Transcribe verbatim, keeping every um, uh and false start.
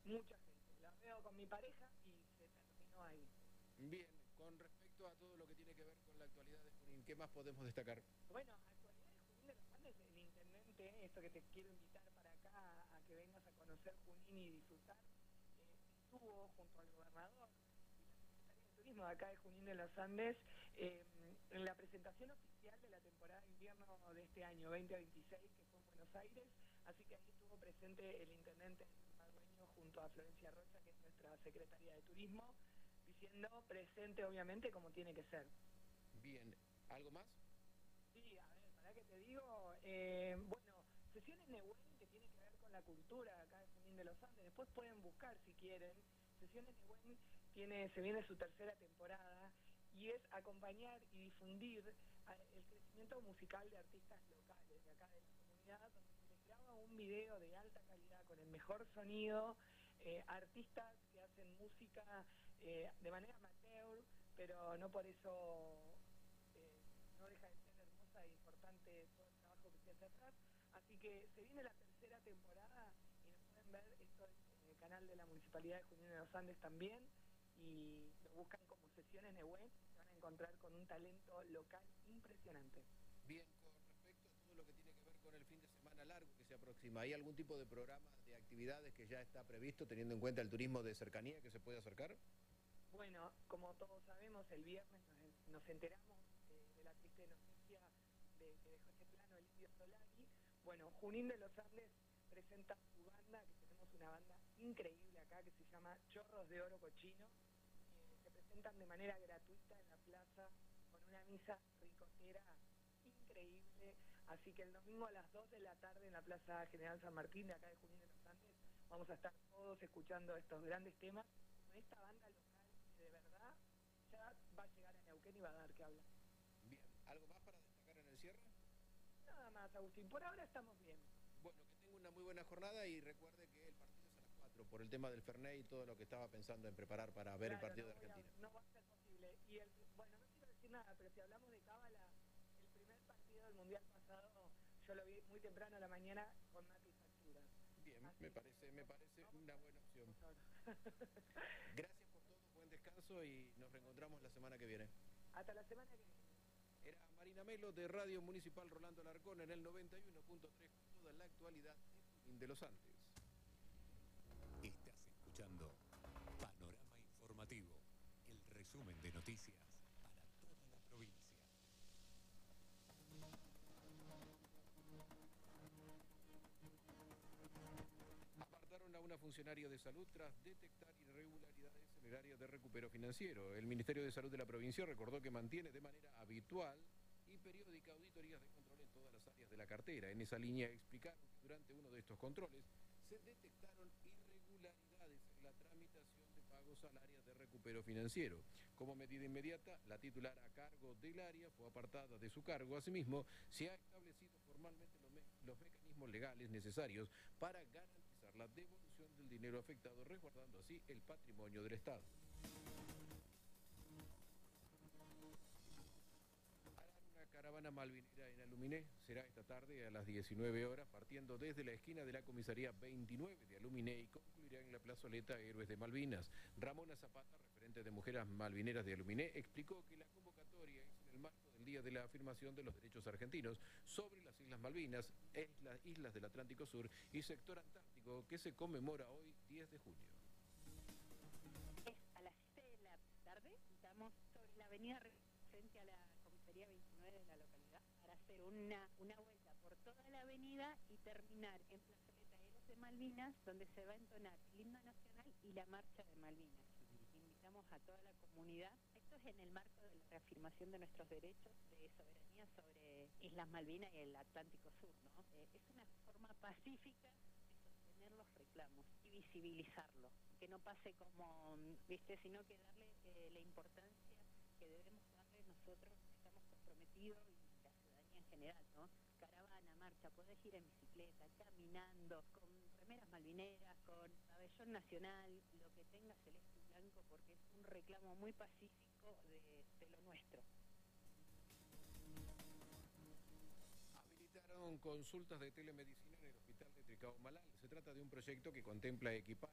mucha gente. La veo con mi pareja y se terminó ahí. Bien, con respecto a todo lo que tiene que ver con la actualidad de Junín, ¿qué más podemos destacar? Bueno, actualidad de Junín de los Andes, el intendente, esto que te quiero invitar para acá, a que vengas a conocer Junín y disfrutar, eh, estuvo junto al gobernador y la Secretaría de Turismo de acá de Junín de los Andes eh, en la presentación oficial de la temporada de invierno de este año veinte veintiséis, que fue en Buenos Aires, así que ahí estuvo presente el intendente Mardueño junto a Florencia Rocha, que es nuestra Secretaría de Turismo, diciendo presente obviamente como tiene que ser. Bien, ¿algo más? Sí, a ver, ¿para qué te digo? Eh, bueno, Sesiones Nehuen, que tiene que ver con la cultura acá de Junín de los Andes, después pueden buscar si quieren. Sesiones Nehuen tiene, se viene su tercera temporada y es acompañar y difundir el crecimiento musical de artistas locales de acá de la comunidad, donde se les graba un video de alta calidad con el mejor sonido, eh, artistas que hacen música eh, de manera amateur, pero no por eso eh, no deja de ser hermosa e importante todo el trabajo que se hace atrás. Así que se viene la tercera temporada y nos pueden ver esto en el canal de la Municipalidad de Junín de los Andes también, y lo buscan como Sesiones Nehuen, se van a encontrar con un talento local impresionante. Bien, con respecto a todo lo que tiene que ver con el fin de semana largo que se aproxima, ¿hay algún tipo de programa, de actividades que ya está previsto teniendo en cuenta el turismo de cercanía que se puede acercar? Bueno, como todos sabemos, el viernes nos, nos enteramos eh, de la triste noticia de que dejó este plano el Indio Solari. Bueno, Junín de los Andes presenta su banda, que tenemos una banda increíble acá que se llama Chorros de Oro Cochino. Eh, se presentan de manera gratuita en la plaza con una misa ricotera increíble. Así que el domingo a las dos de la tarde en la Plaza General San Martín de acá de Junín de los Andes vamos a estar todos escuchando estos grandes temas con esta banda local que de verdad ya va a llegar a Neuquén y va a dar que hablar. Bien, ¿algo más para destacar en el cierre? Nada más, Agustín, por ahora estamos bien. Bueno, que tenga una muy buena jornada y recuerde que el partido es a las cuatro por el tema del Fernet y todo lo que estaba pensando en preparar para ver el Claro, partido no, de voy a, Argentina. no va a ser posible. Y el, bueno, no quiero decir nada, pero si hablamos de cábala, el primer partido del Mundial pasado yo lo vi muy temprano a la mañana con mate y factura. Bien, Así me que, parece, me parece vamos una a ver, buena opción. vamos a ver. Gracias por todo, buen descanso y nos reencontramos la semana que viene. Hasta la semana que viene. Era Marina Melo de Radio Municipal Rolando Alarcón en el noventa y uno punto tres con toda la actualidad de Junín de los Andes. Estás escuchando Panorama Informativo, el resumen de noticias para toda la provincia. Apartaron a una funcionaria de salud tras detectar irregularidades en el área de recupero financiero. El Ministerio de Salud de la provincia recordó que mantiene de manera habitual y periódica auditorías de control en todas las áreas de la cartera. En esa línea explicaron que durante uno de estos controles se detectaron irregularidades en la tramitación de pagos al área de recupero financiero. Como medida inmediata, la titular a cargo del área fue apartada de su cargo. Asimismo, se ha establecido formalmente los, me los mecanismos legales necesarios para garantizar la devolución del dinero afectado, resguardando así el patrimonio del Estado. Una caravana malvinera en Aluminé será esta tarde a las diecinueve horas, partiendo desde la esquina de la comisaría veintinueve de Aluminé y concluirá en la plazoleta Héroes de Malvinas. Ramona Zapata, referente de Mujeres Malvineras de Aluminé, explicó que la convocatoria es en el marco del Día de la Afirmación de los Derechos Argentinos sobre las Islas Malvinas, las islas del Atlántico Sur y sector antártico, que se conmemora hoy diez de junio. Es a las seis de la tarde, estamos sobre la avenida frente a la comisaría veintinueve de la localidad para hacer una, una vuelta por toda la avenida y terminar en Plazoleta Héroes de Malvinas, donde se va a entonar el himno nacional y la marcha de Malvinas. Invitamos a toda la comunidad. Esto es en el marco de la reafirmación de nuestros derechos de soberanía sobre Islas Malvinas y el Atlántico Sur, ¿no? Eh, es una forma pacífica de sostener los reclamos y visibilizarlo, que no pase como, viste, sino que darle eh, la importancia que debemos darle nosotros, que estamos comprometidos, y la ciudadanía en general, ¿no? Caravana, marcha, podés ir en bicicleta, caminando, con remeras malvineras, con pabellón nacional, lo que tenga celeste y blanco, porque es un reclamo muy pacífico de, de lo nuestro. Habilitaron consultas de telemedicina en el Hospital de Tricao Malal. Se trata de un proyecto que contempla equipar